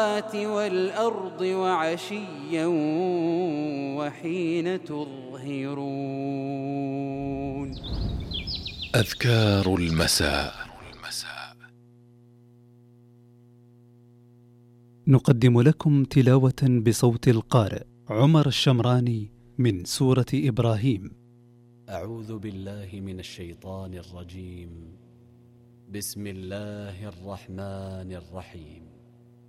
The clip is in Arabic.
والأرض وعشيا وحين تظهرون. أذكار المساء. نقدم لكم تلاوة بصوت القارئ عمر الشمراني من سورة إبراهيم. أعوذ بالله من الشيطان الرجيم. بسم الله الرحمن الرحيم.